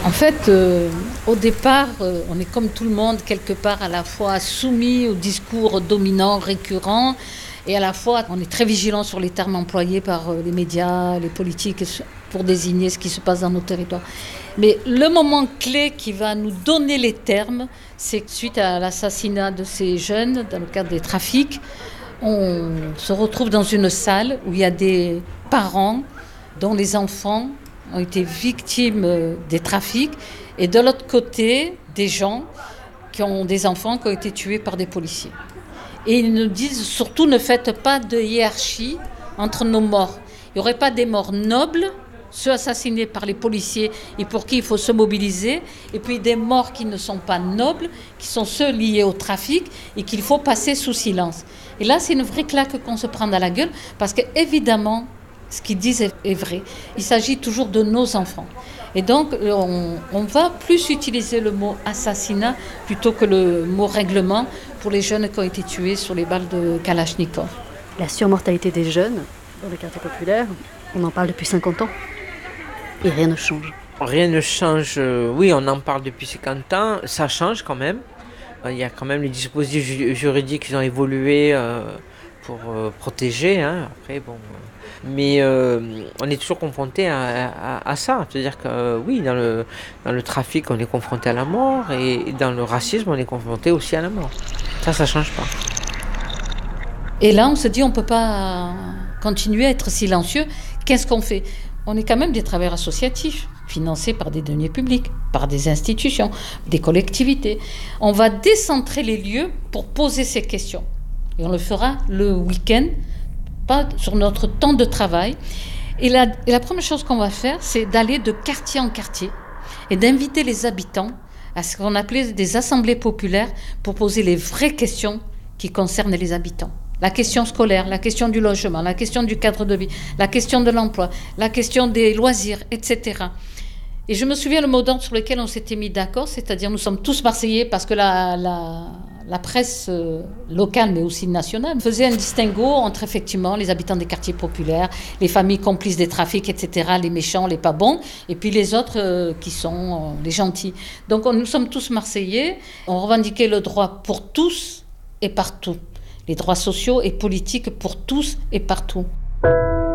En fait, au départ, on est comme tout le monde, quelque part à la fois soumis au discours dominant, récurrent, et à la fois on est très vigilant sur les termes employés par les médias, les politiques, pour désigner ce qui se passe dans nos territoires. Mais le moment clé qui va nous donner les termes, c'est que suite à l'assassinat de ces jeunes, dans le cadre des trafics, on se retrouve dans une salle où il y a des parents dont les enfants ont été victimes des trafics, et de l'autre côté, des gens qui ont des enfants qui ont été tués par des policiers. Et ils nous disent surtout ne faites pas de hiérarchie entre nos morts. Il n'y aurait pas des morts nobles, ceux assassinés par les policiers et pour qui il faut se mobiliser, et puis des morts qui ne sont pas nobles, qui sont ceux liés au trafic et qu'il faut passer sous silence. Et là, c'est une vraie claque qu'on se prend dans la gueule, parce qu'évidemment, ce qu'ils disent est vrai. Il s'agit toujours de nos enfants. Et donc, on va plus utiliser le mot assassinat plutôt que le mot règlement pour les jeunes qui ont été tués sur les balles de Kalachnikov. La surmortalité des jeunes dans les quartiers populaires, on en parle depuis 50 ans. Et rien ne change. Rien ne change, oui, on en parle depuis 50 ans, ça change quand même. Il y a quand même les dispositifs juridiques qui ont évolué pour protéger. Après, bon, mais on est toujours confronté à ça. C'est-à-dire que oui, dans le trafic, on est confronté à la mort, et dans le racisme, on est confronté aussi à la mort. Ça ne change pas. Et là, on se dit, on ne peut pas continuer à être silencieux. Qu'est-ce qu'on fait ? On est quand même des travailleurs associatifs, financés par des deniers publics, par des institutions, des collectivités. On va décentrer les lieux pour poser ces questions. Et on le fera le week-end, pas sur notre temps de travail. Et la première chose qu'on va faire, c'est d'aller de quartier en quartier et d'inviter les habitants à ce qu'on appelait des assemblées populaires pour poser les vraies questions qui concernent les habitants. La question scolaire, la question du logement, la question du cadre de vie, la question de l'emploi, la question des loisirs, etc. Et je me souviens le mot d'ordre sur lequel on s'était mis d'accord, c'est-à-dire nous sommes tous Marseillais, parce que la presse locale, mais aussi nationale, faisait un distinguo entre effectivement les habitants des quartiers populaires, les familles complices des trafics, etc., les méchants, les pas bons, et puis les autres qui sont les gentils. Donc nous sommes tous Marseillais, on revendiquait le droit pour tous et partout. Les droits sociaux et politiques pour tous et partout.